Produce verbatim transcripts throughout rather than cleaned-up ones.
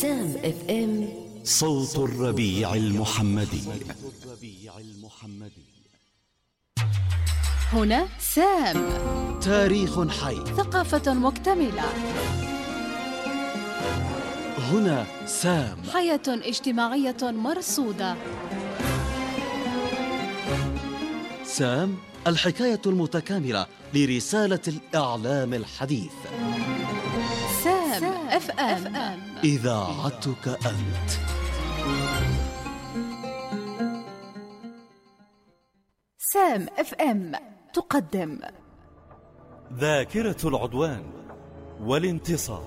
سام اف ام صوت الربيع المحمدي. هنا سام، تاريخ حي، ثقافة مكتملة. هنا سام، حياة اجتماعية مرصودة. سام، الحكاية المتكاملة لرسالة الإعلام الحديث. سام اف ام، إذاعتك أنت. سام اف ام تقدم ذاكرة العدوان والانتصار.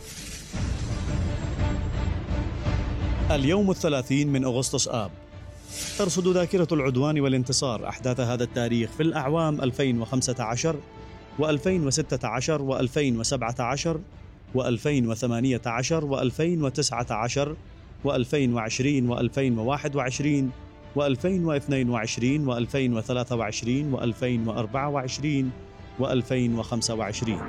اليوم الثلاثين من أغسطس آب، ترصد ذاكرة العدوان والانتصار أحداث هذا التاريخ في الأعوام ألفين وخمسة عشر وألفين وستة عشر وألفين وسبعة عشر وألفين وثمانية عشر وألفين وتسعة عشر وألفين وعشرين وألفين وواحد وعشرين وألفين واثنين وعشرين وألفين وثلاثة وعشرين وألفين وأربعة وعشرين وألفين وخمسة وعشرين.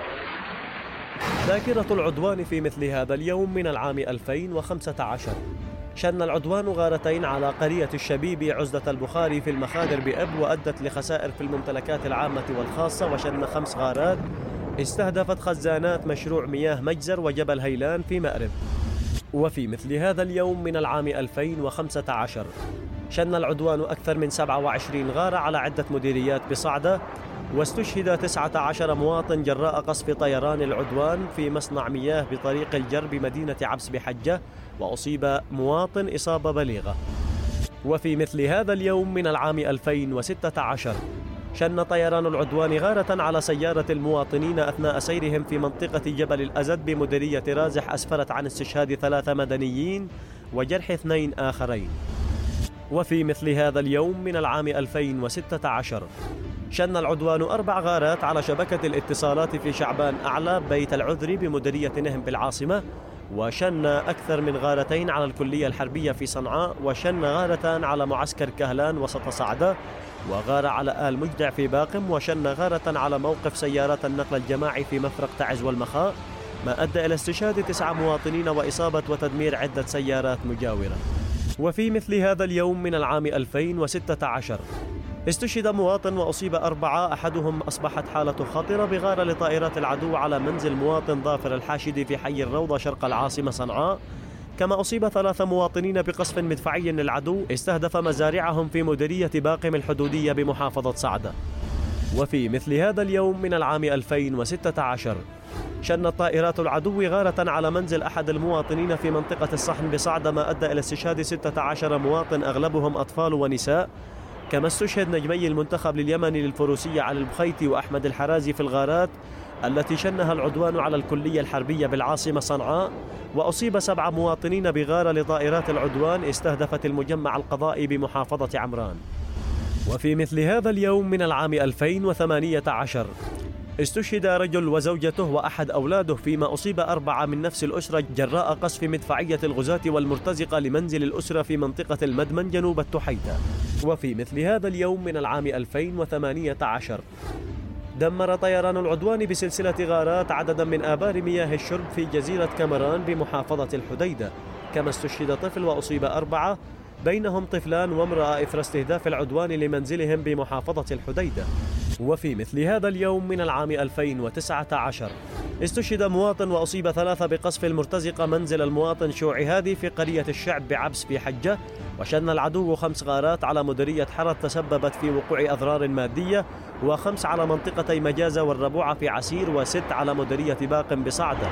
ذاكرة العدوان في مثل هذا اليوم من العام ألفين وخمسة عشر. شن العدوان غارتين على قرية الشبيب عزلة البخاري في المخادر بأب، وأدت لخسائر في الممتلكات العامة والخاصة، وشن خمس غارات استهدفت خزانات مشروع مياه مجزر وجبل هيلان في مأرب. وفي مثل هذا اليوم من العام ألفين وخمسة عشر شن العدوان أكثر من سبعة وعشرين غارة على عدة مديريات بصعدة، واستشهد تسعة عشر مواطن جراء قصف طيران العدوان في مصنع مياه بطريق الجر بمدينة عبس بحجة، وأصيب مواطن إصابة بليغة. وفي مثل هذا اليوم من العام ألفين وستة عشر شن طيران العدوان غارة على سيارة المواطنين أثناء سيرهم في منطقة جبل الأزد بمديرية رازح، أسفرت عن استشهاد ثلاثة مدنيين وجرح اثنين آخرين. وفي مثل هذا اليوم من العام ألفين وستة عشر شن العدوان أربع غارات على شبكة الاتصالات في شعبان أعلى بيت العذري بمديرية نهم بالعاصمة، وشن أكثر من غارتين على الكلية الحربية في صنعاء، وشن غارتان على معسكر كهلان وسط صعدة، وغارة على آل مجدع في باقم، وشن غارة على موقف سيارات النقل الجماعي في مفرق تعز والمخاء، ما أدى إلى استشهاد تسعة مواطنين وإصابة وتدمير عدة سيارات مجاورة. وفي مثل هذا اليوم من العام ألفين وستة عشر استشهد مواطن وأصيب أربعة، أحدهم أصبحت حالته خطرة بغارة لطائرات العدو على منزل مواطن ظافر الحاشدي في حي الروضة شرق العاصمة صنعاء، كما أصيب ثلاثة مواطنين بقصف مدفعي للعدو استهدف مزارعهم في مديرية باقم الحدودية بمحافظة صعدة. وفي مثل هذا اليوم من العام ألفين وستة عشر شنت طائرات العدو غارة على منزل أحد المواطنين في منطقة الصحن بصعدة، ما أدى إلى استشهاد ستة عشر مواطن أغلبهم أطفال ونساء، كما استشهد نجمي المنتخب لليمني للفروسية علي البخيتي وأحمد الحرازي في الغارات التي شنها العدوان على الكلية الحربية بالعاصمة صنعاء، وأصيب سبع مواطنين بغارة لطائرات العدوان استهدفت المجمع القضائي بمحافظة عمران. وفي مثل هذا اليوم من العام ألفين وثمانية عشر استشهد رجل وزوجته وأحد أولاده، فيما أصيب أربعة من نفس الأسرة جراء قصف مدفعية الغزاة والمرتزقة لمنزل الأسرة في منطقة المدمن جنوب التحيدة. وفي مثل هذا اليوم من العام ألفين وثمانية عشر دمر طيران العدوان بسلسلة غارات عددا من آبار مياه الشرب في جزيرة كامران بمحافظة الحديدة، كما استشهد طفل وأصيب أربعة، بينهم طفلان وامرأة، إثر استهداف العدوان لمنزلهم بمحافظة الحديدة. وفي مثل هذا اليوم من العام ألفين وتسعة عشر استشهد مواطن وأصيب ثلاثة بقصف المرتزقة منزل المواطن شوعي هادي في قرية الشعب بعبس في حجة، وشن العدو خمس غارات على مديرية حرد تسببت في وقوع أضرار مادية، وخمس على منطقتي مجازة والربوعة في عسير، وست على مديرية باقم بصعدة.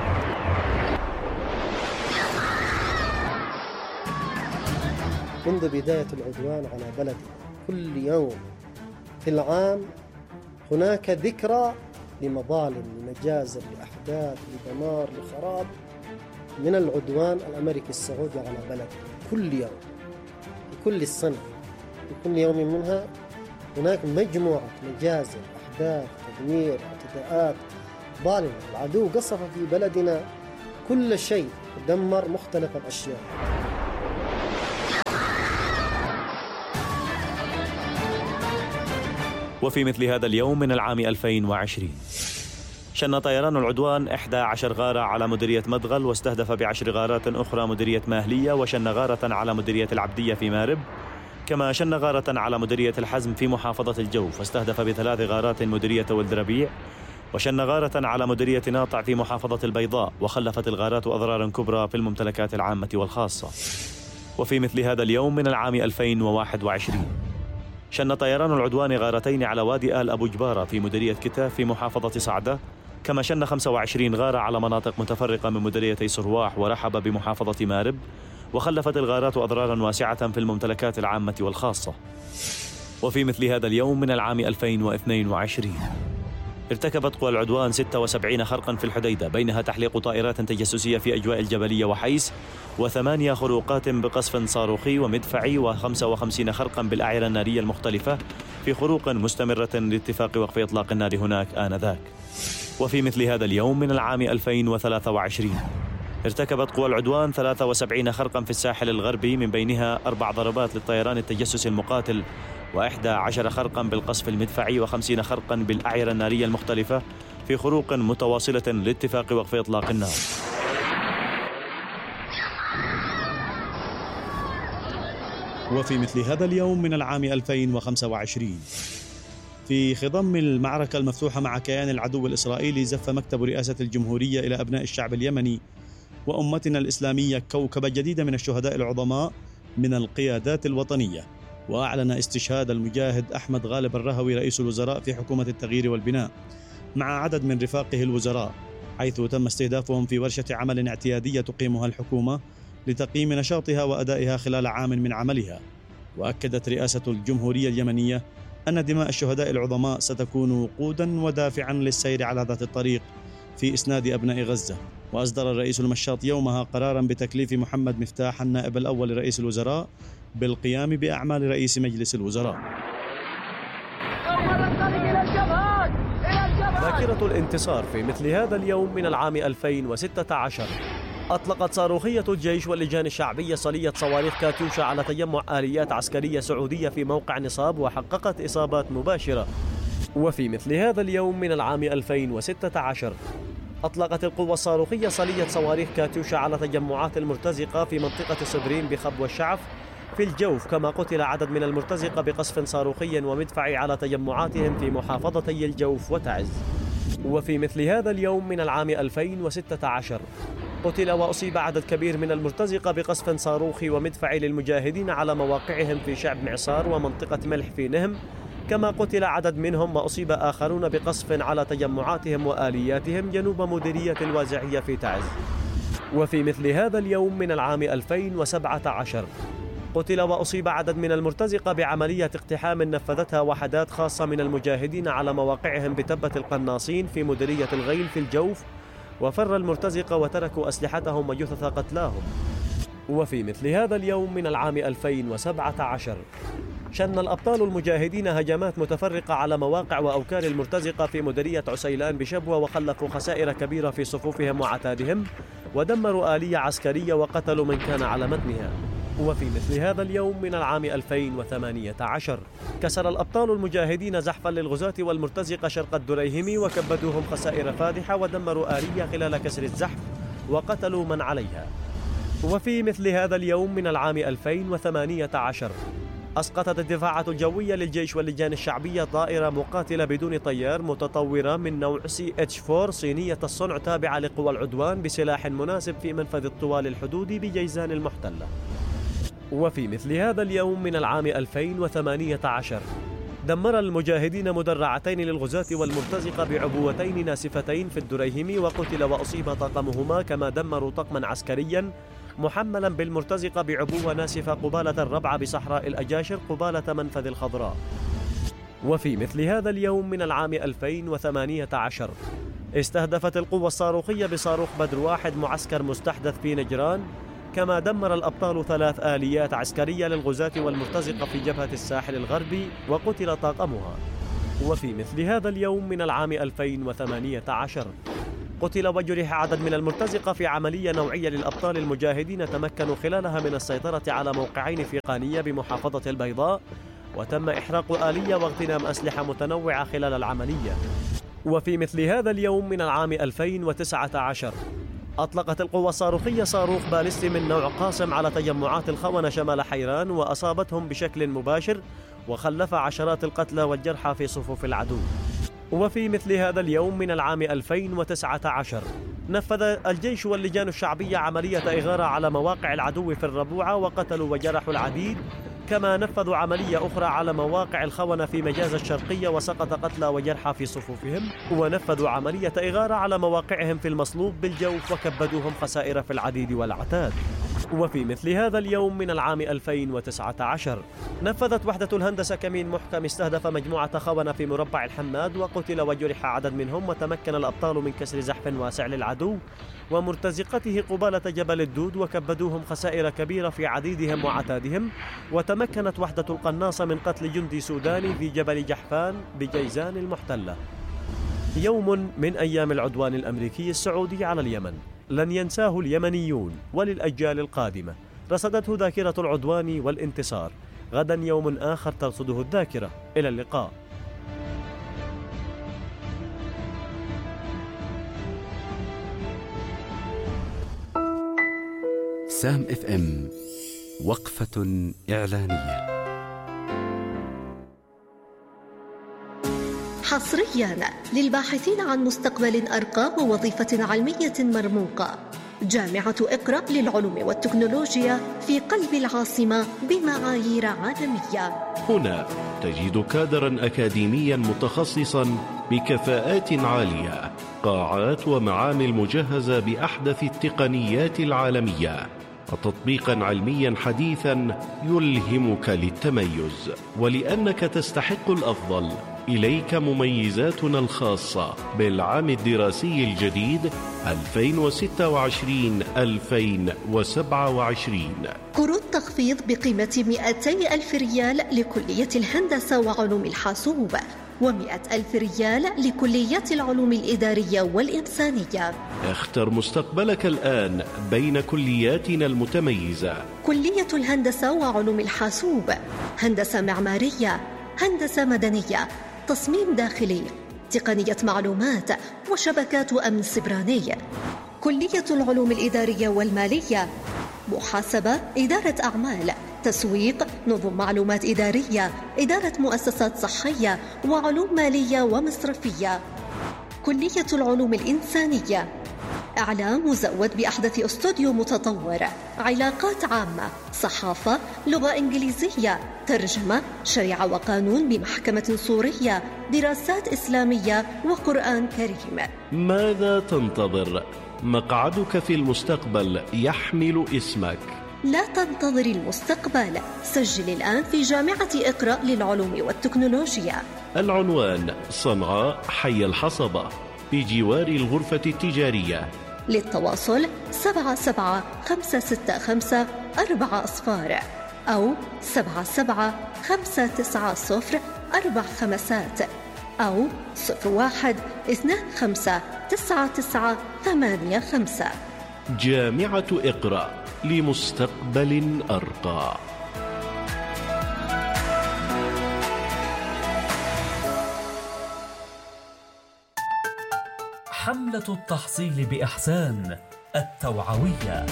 منذ بداية العدوان على بلدي كل يوم في العام هناك ذكرى لمظالم، لمجازر، لأحداث، لدمار، لخراب من العدوان الأمريكي السعودي على بلدي. كل يوم في كل السنة في كل يوم منها هناك مجموعة مجازر، أحداث، تدمير، اعتداءات ظالمة. العدو قصف في بلدنا كل شيء، دمر مختلف الأشياء. وفي مثل هذا اليوم من العام ألفين وعشرين شن طيران العدوان إحدى عشرة غارة على مديرية مدغل، واستهدف بعشر غارات أخرى مديرية ماهلية، وشن غارة على مديرية العبدية في مارب، كما شن غارة على مديرية الحزم في محافظة الجوف، واستهدف بثلاث غارات مديرية ولد ربيع، وشن غارة على مديرية ناطع في محافظة البيضاء، وخلفت الغارات أضرارا كبرى في الممتلكات العامة والخاصة. وفي مثل هذا اليوم من العام ألفين وواحد وعشرين شن طيران العدوان غارتين على وادي آل أبو جبارة في مديرية كتاف في محافظة صعدة، كما شن خمسة وعشرين غارة على مناطق متفرقة من مديريتي سرواح ورحبة بمحافظة مارب، وخلفت الغارات أضرارا واسعة في الممتلكات العامة والخاصة. وفي مثل هذا اليوم من العام ألفين واثنين وعشرين ارتكبت قوى العدوان ستة وسبعين خرقا في الحديدة، بينها تحليق طائرات تجسسية في أجواء الجبلية وحيس، وثمانية خروقات بقصف صاروخي ومدفعي، وخمسة وخمسين خرقا بالأعيرة النارية المختلفة في خروق مستمرة لاتفاق وقف إطلاق النار هناك آنذاك. وفي مثل هذا اليوم من العام ألفين وثلاثة وعشرين ارتكبت قوى العدوان ثلاثة وسبعين خرقا في الساحل الغربي، من بينها أربع ضربات للطيران التجسسي المقاتل، وإحدى عشر خرقا بالقصف المدفعي، وخمسين خرقا بالأعيرة النارية المختلفة في خروق متواصلة لاتفاق وقف إطلاق النار. وفي مثل هذا اليوم من العام ألفين وخمسة وعشرين في خضم المعركة المفتوحة مع كيان العدو الإسرائيلي، زف مكتب رئاسة الجمهورية إلى أبناء الشعب اليمني وأمتنا الإسلامية كوكبة جديدة من الشهداء العظماء من القيادات الوطنية، وأعلن استشهاد المجاهد أحمد غالب الرهوي رئيس الوزراء في حكومة التغيير والبناء مع عدد من رفاقه الوزراء، حيث تم استهدافهم في ورشة عمل اعتيادية تقيمها الحكومة لتقييم نشاطها وأدائها خلال عام من عملها. وأكدت رئاسة الجمهورية اليمنية أن دماء الشهداء العظماء ستكون وقودا ودافعا للسير على ذات الطريق في إسناد أبناء غزة. وأصدر الرئيس المشاط يومها قرارا بتكليف محمد مفتاح النائب الأول لرئيس الوزراء بالقيام بأعمال رئيس مجلس الوزراء. ذاكرة الانتصار في مثل هذا اليوم من العام ألفين وستة عشر أطلقت صاروخية الجيش واللجان الشعبية صلية صواريخ كاتيوشا على تجمع آليات عسكرية سعودية في موقع نصاب، وحققت إصابات مباشرة. وفي مثل هذا اليوم من العام ألفين وستة عشر أطلقت القوة الصاروخية صلية صواريخ كاتيوشا على تجمعات المرتزقة في منطقة صدرين بخبوة الشعف في الجوف، كما قتل عدد من المرتزقة بقصف صاروخي ومدفعي على تجمعاتهم في محافظتي الجوف وتعز. وفي مثل هذا اليوم من العام ألفين وستة عشر قتل وأصيب عدد كبير من المرتزقة بقصف صاروخي ومدفعي للمجاهدين على مواقعهم في شعب معصار ومنطقة ملح في نهم، كما قتل عدد منهم وأصيب آخرون بقصف على تجمعاتهم وآلياتهم جنوب مديرية الوازعية في تعز. وفي مثل هذا اليوم من العام ألفين وسبعة عشر قتل وأصيب عدد من المرتزقة بعملية اقتحام نفذتها وحدات خاصة من المجاهدين على مواقعهم بتبة القناصين في مديرية الغيل في الجوف، وفر المرتزقة وتركوا أسلحتهم وجثث قتلاهم. وفي مثل هذا اليوم من العام ألفين وسبعة عشر شن الأبطال المجاهدين هجمات متفرقة على مواقع وأوكار المرتزقة في مديرية عسيلان بشبوة، وخلفوا خسائر كبيرة في صفوفهم وعتادهم، ودمروا آلية عسكرية وقتلوا من كان على متنها. وفي مثل هذا اليوم من العام ألفين وثمانية عشر كسر الأبطال المجاهدين زحفا للغزاة والمرتزقة شرق الدريهم، وكبدوهم خسائر فادحة، ودمروا آلية خلال كسر الزحف وقتلوا من عليها. وفي مثل هذا اليوم من العام ألفين وثمانية عشر أسقطت الدفاعات الجوية للجيش واللجان الشعبية طائرة مقاتلة بدون طيار متطورة من نوع سي إتش أربعة صينية الصنع تابعة لقوى العدوان بسلاح مناسب في منفذ الطوال الحدودي بجيزان المحتلة. وفي مثل هذا اليوم من العام ألفين وثمانية عشر دمر المجاهدين مدرعتين للغزاة والمرتزقة بعبوتين ناسفتين في الدريهم، وقتل وأصيب طاقمهما، كما دمروا طقما عسكريا محملا بالمرتزقة بعبوة ناسفة قبالة الربعة بصحراء الأجاشر قبالة منفذ الخضراء. وفي مثل هذا اليوم من العام ألفين وثمانية عشر استهدفت القوة الصاروخية بصاروخ بدر واحد معسكر مستحدث في نجران، كما دمر الأبطال ثلاث آليات عسكرية للغزاة والمرتزقة في جبهة الساحل الغربي، وقتل طاقمها. وفي مثل هذا اليوم من العام ألفين وثمانية عشر قتل وجرح عدد من المرتزقة في عملية نوعية للأبطال المجاهدين تمكنوا خلالها من السيطرة على موقعين في قانية بمحافظة البيضاء، وتم إحراق آلية واغتنام أسلحة متنوعة خلال العملية. وفي مثل هذا اليوم من العام ألفين وتسعة عشر أطلقت القوة الصاروخية صاروخ باليستي من نوع قاسم على تجمعات الخونة شمال حيران وأصابتهم بشكل مباشر وخلف عشرات القتلى والجرحى في صفوف العدو. وفي مثل هذا اليوم من العام ألفين وتسعة عشر نفذ الجيش واللجان الشعبية عملية إغارة على مواقع العدو في الربوعة وقتلوا وجرحوا العديد، كما نفذوا عملية أخرى على مواقع الخونة في مجاز الشرقية وسقط قتلى وجرحى في صفوفهم، ونفذوا عملية إغارة على مواقعهم في المصلوب بالجوف وكبدوهم خسائر في العديد والعتاد. وفي مثل هذا اليوم من العام ألفين وتسعة عشر نفذت وحدة الهندسة كمين محكم استهدف مجموعة خونة في مربع الحماد وقتل وجرح عدد منهم، وتمكن الأبطال من كسر زحف واسع للعدو ومرتزقته قبالة جبل الدود وكبدوهم خسائر كبيرة في عديدهم وعتادهم. وتمكنت وحدة القناصة من قتل جندي سوداني في جبل جحفان بجيزان المحتلة. يوم من أيام العدوان الأمريكي السعودي على اليمن لن ينساه اليمنيون وللأجيال القادمة. رصدته ذاكرة العدوان والانتصار. غدا يوم آخر ترصده الذاكرة. إلى اللقاء. سام اف ام وقفة إعلانية. حصرياً للباحثين عن مستقبل أرقى ووظيفة علمية مرموقة، جامعة اقرأ للعلوم والتكنولوجيا في قلب العاصمة بمعايير عالمية. هنا تجد كادراً أكاديمياً متخصصاً بكفاءات عالية، قاعات ومعامل مجهزة بأحدث التقنيات العالمية، وتطبيقاً علمياً حديثاً يلهمك للتميز. ولأنك تستحق الأفضل، إليك مميزاتنا الخاصة بالعام الدراسي الجديد ألفين وستة وعشرين ألفين وسبعة وعشرين. كروت تخفيض بقيمة مئتي ألف ريال لكلية الهندسة وعلوم الحاسوب، ومئة ألف ريال لكليات العلوم الإدارية والإنسانية. اختر مستقبلك الآن بين كلياتنا المتميزة: كلية الهندسة وعلوم الحاسوب، هندسة معمارية، هندسة مدنية، تصميم داخلي، تقنية معلومات وشبكات أمن سبراني. كلية العلوم الإدارية والمالية، محاسبة، إدارة أعمال، تسويق، نظم معلومات إدارية، إدارة مؤسسات صحية، وعلوم مالية ومصرفية. كلية العلوم الإنسانية، إعلام مزود بأحدث استوديو متطور، علاقات عامة، صحافة، لغة إنجليزية، ترجمة، شريعة وقانون بمحكمة سورية، دراسات إسلامية وقرآن كريم. ماذا تنتظر؟ مقعدك في المستقبل يحمل اسمك. لا تنتظر المستقبل، سجل الآن في جامعة اقرأ للعلوم والتكنولوجيا. العنوان: صنعاء، حي الحصبة، بجوار الغرفة التجارية. للتواصل سبعة سبعة خمسة ستة خمسة أربعة أصفار أو سبعة سبعة خمسة تسعة صفر أربع خمسات أو صفر واحد اثنان خمسة تسعة تسعة ثمانية خمسة. جامعة اقرأ لمستقبل أرقى. حملة التحصيل بإحسان التوعوية.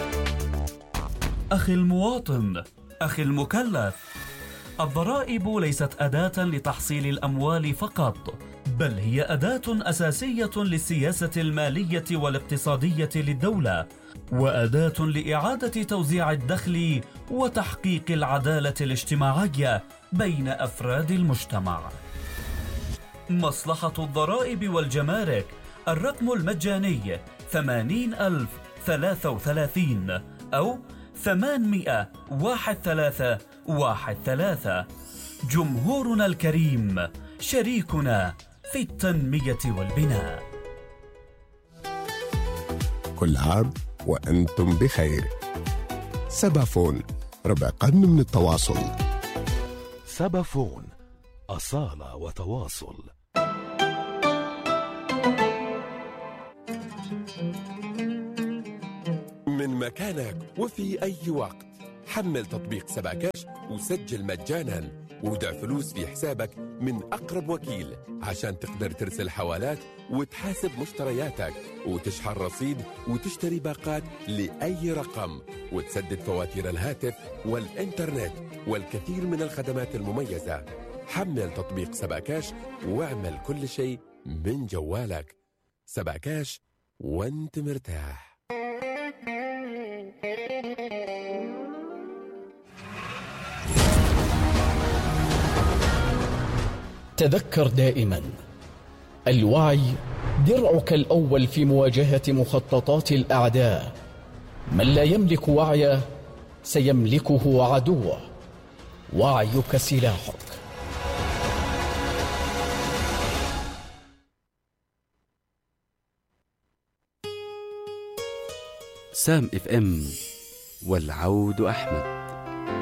أخي المواطن، أخي المكلف، الضرائب ليست أداة لتحصيل الأموال فقط، بل هي أداة أساسية للسياسة المالية والاقتصادية للدولة، وأداة لإعادة توزيع الدخل وتحقيق العدالة الاجتماعية بين أفراد المجتمع. مصلحة الضرائب والجمارك، الرقم المجاني ثمانين ألف ثلاثة وثلاثين أو ثمانمائة واحد ثلاثة واحد ثلاثة. جمهورنا الكريم، شريكنا في التنمية والبناء. كل عام وأنتم بخير. سبافون، ربع قرن من التواصل. سبافون، أصالة وتواصل. من مكانك وفي أي وقت، حمل تطبيق سباكاش وسجل مجانا وودع فلوس في حسابك من أقرب وكيل عشان تقدر ترسل حوالات وتحاسب مشترياتك وتشحن رصيد وتشتري باقات لأي رقم وتسدد فواتير الهاتف والإنترنت والكثير من الخدمات المميزة. حمل تطبيق سباكاش واعمل كل شيء من جوالك. سباكاش وانت مرتاح. تذكر دائما، الوعي درعك الأول في مواجهة مخططات الأعداء. من لا يملك وعيه سيملكه عدوه. وعيك سلاحك. سام اف ام والعود أحمد.